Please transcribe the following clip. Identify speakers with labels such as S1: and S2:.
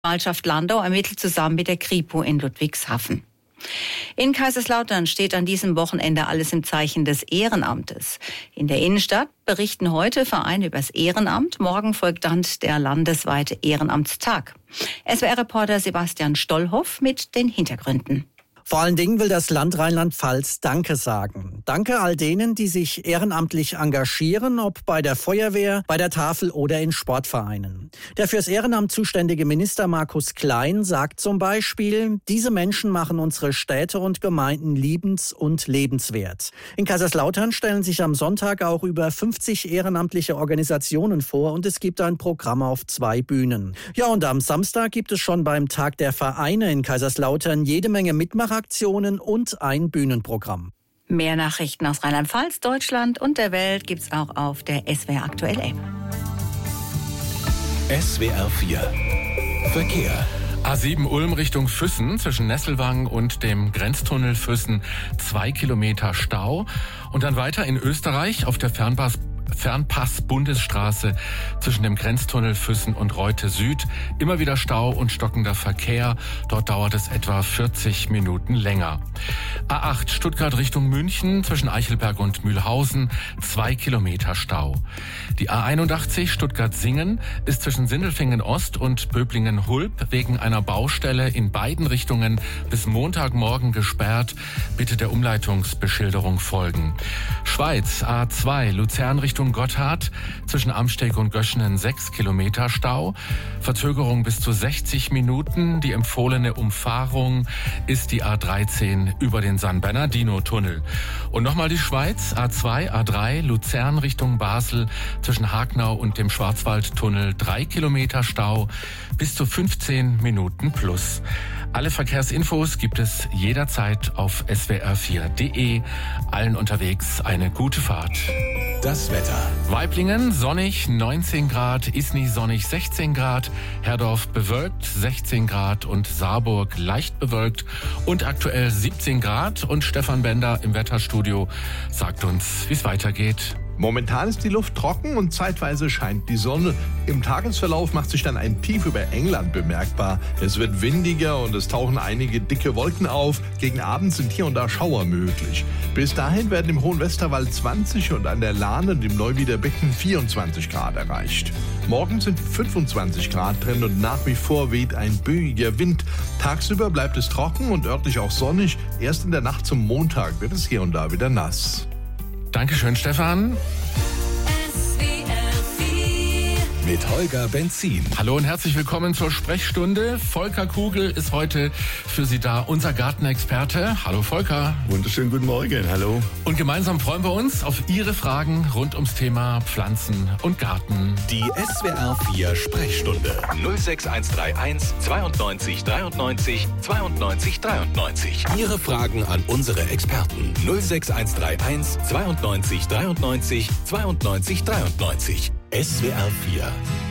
S1: Staatsanwaltschaft Landau ermittelt zusammen mit der Kripo in Ludwigshafen. In Kaiserslautern steht an diesem Wochenende alles im Zeichen des Ehrenamtes. In der Innenstadt berichten heute Vereine über das Ehrenamt. Morgen folgt dann der landesweite Ehrenamtstag. SWR-Reporter Sebastian Stollhoff mit den Hintergründen.
S2: Vor allen Dingen will das Land Rheinland-Pfalz Danke sagen. Danke all denen, die sich ehrenamtlich engagieren, ob bei der Feuerwehr, bei der Tafel oder in Sportvereinen. Der fürs Ehrenamt zuständige Minister Markus Klein sagt zum Beispiel, diese Menschen machen unsere Städte und Gemeinden liebens- und lebenswert. In Kaiserslautern stellen sich am Sonntag auch über 50 ehrenamtliche Organisationen vor und es gibt ein Programm auf 2 Bühnen. Ja, und am Samstag gibt es schon beim Tag der Vereine in Kaiserslautern jede Menge Mitmachaktionen und ein Bühnenprogramm.
S1: Mehr Nachrichten aus Rheinland-Pfalz, Deutschland und der Welt gibt's auch auf der SWR Aktuell App.
S3: SWR 4 Verkehr.
S4: A7 Ulm Richtung Füssen zwischen Nesselwang und dem Grenztunnel Füssen 2 Kilometer Stau. Und dann weiter in Österreich auf der Fernpass-Bundesstraße zwischen dem Grenztunnel Füssen und Reute Süd. Immer wieder Stau und stockender Verkehr. Dort dauert es etwa 40 Minuten länger. A8 Stuttgart Richtung München zwischen Eichelberg und Mühlhausen 2 Kilometer Stau. Die A81 Stuttgart-Singen ist zwischen Sindelfingen Ost und Böblingen-Hulb wegen einer Baustelle in beiden Richtungen bis Montagmorgen gesperrt. Bitte der Umleitungsbeschilderung folgen. Schweiz A2 Luzern Richtung Gotthard zwischen Amsteg und Göschenen 6 Kilometer Stau. Verzögerung bis zu 60 Minuten. Die empfohlene Umfahrung ist die A13 über den San Bernardino-Tunnel. Und nochmal die Schweiz, A2, A3, Luzern Richtung Basel zwischen Hagnau und dem Schwarzwaldtunnel 3 Kilometer Stau, bis zu 15 Minuten plus. Alle Verkehrsinfos gibt es jederzeit auf swr4.de. Allen unterwegs eine gute Fahrt.
S3: Das Wetter.
S4: Waiblingen sonnig 19 Grad, Isny sonnig 16 Grad, Herdorf bewölkt 16 Grad und Saarburg leicht bewölkt und aktuell 17 Grad. Und Stefan Bender im Wetterstudio sagt uns, wie es weitergeht.
S5: Momentan ist die Luft trocken und zeitweise scheint die Sonne. Im Tagesverlauf macht sich dann ein Tief über England bemerkbar. Es wird windiger und es tauchen einige dicke Wolken auf. Gegen Abend sind hier und da Schauer möglich. Bis dahin werden im Hohen Westerwald 20 und an der Lahn und im Neuwieder Becken 24 Grad erreicht. Morgen sind 25 Grad drin und nach wie vor weht ein böiger Wind. Tagsüber bleibt es trocken und örtlich auch sonnig. Erst in der Nacht zum Montag wird es hier und da wieder nass.
S4: Dankeschön, Stefan.
S3: Mit Holger Benzin.
S4: Hallo und herzlich willkommen zur Sprechstunde. Volker Kugel ist heute für Sie da, unser Gartenexperte. Hallo Volker.
S6: Wunderschönen guten Morgen, hallo.
S4: Und gemeinsam freuen wir uns auf Ihre Fragen rund ums Thema Pflanzen und Garten.
S3: Die SWR 4 Sprechstunde 06131 92 93 92 93. Ihre Fragen an unsere Experten 06131 92 93 92 93. SWR 4